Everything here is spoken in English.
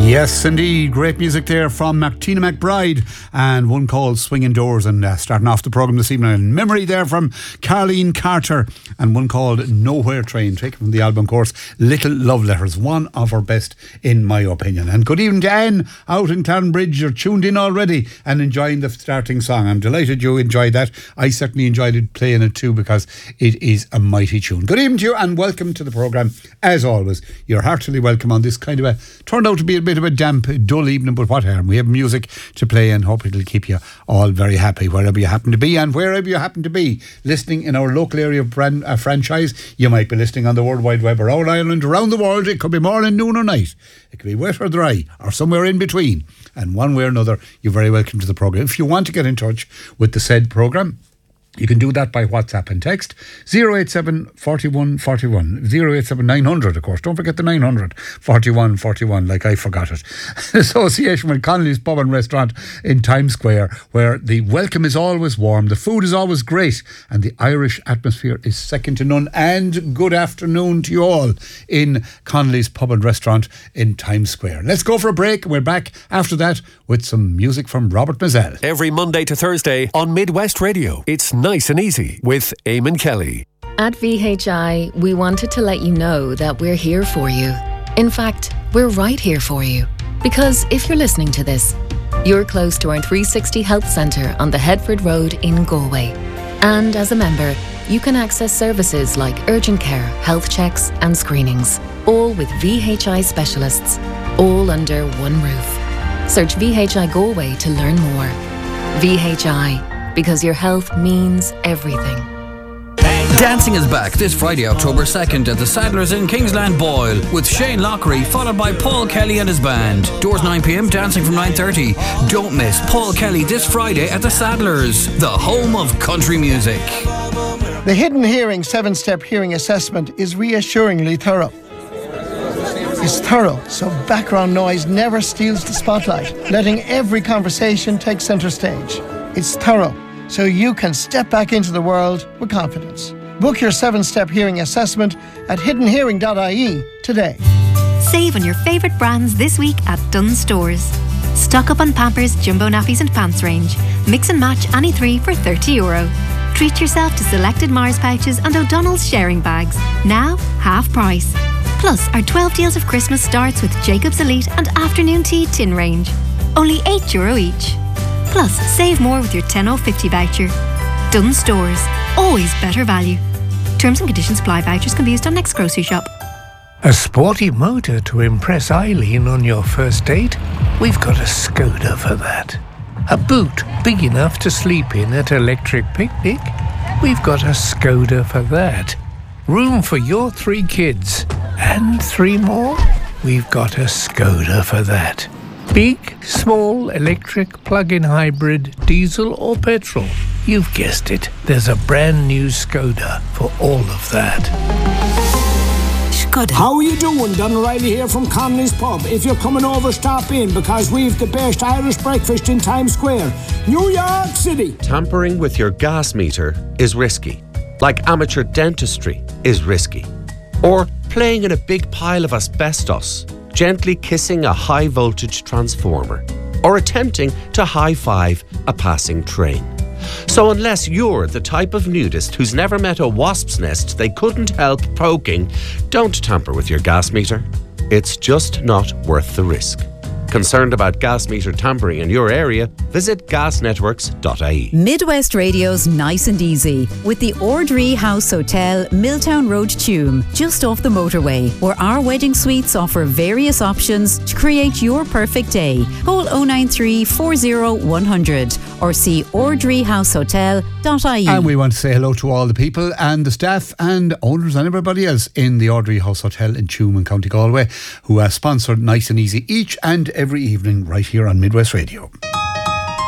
Yes, indeed. Great music there from Martina McBride and one called Swinging Doors. And starting off the programme this evening, in memory there from Caroline Carter and one called Nowhere Train, taken from the album, of course, Little Love Letters. One of her best, in my opinion. And good evening to Anne out in Clanbridge. You're tuned in already and enjoying the starting song. I'm delighted you enjoyed that. I certainly enjoyed it, playing it too, because it is a mighty tune. Good evening to you and welcome to the programme. As always, you're heartily welcome on this kind of turned out to be a bit of a damp, dull evening, but what harm? We have music to play and hope it'll keep you all very happy wherever you happen to be. And wherever you happen to be listening in our local area of franchise, you might be listening on the World Wide Web, around Ireland, around the world. It could be morning, noon or night. It could be wet or dry or somewhere in between. And one way or another, you're very welcome to the programme. If you want to get in touch with the said programme, you can do that by WhatsApp and text 087 41 41 087 900, of course. Don't forget the 900 41 41, like I forgot it. In association with Connolly's Pub and Restaurant in Times Square, where the welcome is always warm, the food is always great, and the Irish atmosphere is second to none. And good afternoon to you all in Connolly's Pub and Restaurant in Times Square. Let's go for a break, and we're back after that with some music from Robert Mazel. Every Monday to Thursday on Midwest Radio, it's Nice and Easy with Eamon Kelly. At VHI, we wanted to let you know that we're here for you. In fact, we're right here for you. Because if you're listening to this, you're close to our 360 Health Centre on the Headford Road in Galway. And as a member, you can access services like urgent care, health checks and screenings, all with VHI specialists, all under one roof. Search VHI Galway to learn more. VHI, because your health means everything. Dancing is back this Friday, October 2nd at the Saddlers in Kingsland Boyle with Shane Lockery, followed by Paul Kelly and his band. Doors 9pm, dancing from 9:30. Don't miss Paul Kelly this Friday at the Saddlers, the home of country music. The Hidden Hearing 7-step hearing assessment is reassuringly thorough. It's thorough, so background noise never steals the spotlight, letting every conversation take centre stage. It's thorough, so you can step back into the world with confidence. Book your 7-step hearing assessment at hiddenhearing.ie today. Save on your favourite brands this week at Dunnes Stores. Stock up on Pampers, Jumbo Nappies and Pants range. Mix and match any three for €30. Treat yourself to selected Mars pouches and O'Donnell's sharing bags. Now, half price. Plus, our 12 deals of Christmas starts with Jacob's Elite and Afternoon Tea tin range. Only €8 each. Plus, save more with your 10/50 voucher. Dunnes Stores. Always better value. Terms and conditions apply. Vouchers can be used on next grocery shop. A sporty motor to impress Eileen on your first date? We've got a Skoda for that. A boot big enough to sleep in at Electric Picnic? We've got a Skoda for that. Room for your 3 kids and 3 more? We've got a Skoda for that. Big, small, electric, plug-in hybrid, diesel or petrol. You've guessed it. There's a brand new Skoda for all of that. Skoda. How are you doing? Don O'Reilly here from Connolly's Pub. If you're coming over, stop in because we've the best Irish breakfast in Times Square, New York City. Tampering with your gas meter is risky. Like amateur dentistry is risky. Or playing in a big pile of asbestos. Gently kissing a high-voltage transformer, or attempting to high-five a passing train. So unless you're the type of nudist who's never met a wasp's nest they couldn't help poking, don't tamper with your gas meter. It's just not worth the risk. Concerned about gas meter tampering in your area? Visit gasnetworks.ie. Midwest Radio's Nice and Easy with the Ordree House Hotel, Milltown Road, Tuam, just off the motorway, where our wedding suites offer various options to create your perfect day. Call 093 40 100 or see ordreehousehotel.ie. And we want to say hello to all the people and the staff and owners and everybody else in the Ordree House Hotel in Tuam in County Galway who have sponsored Nice and Easy each and every evening right here on Midwest Radio.